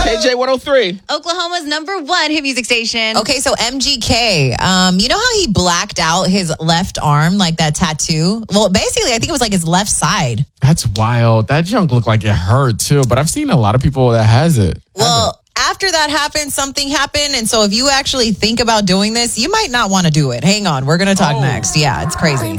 KJ103. Oklahoma's #1 hit music station. Okay, so MGK, you know how he blacked out his left arm, like that tattoo? Well, basically, I think it was like his left side. That's wild. That junk looked like it hurt too, but I've seen a lot of people that has it. Well, after that happened, something happened. And so if you actually think about doing this, you might not want to do it. Hang on. We're going to talk next. Yeah, it's crazy.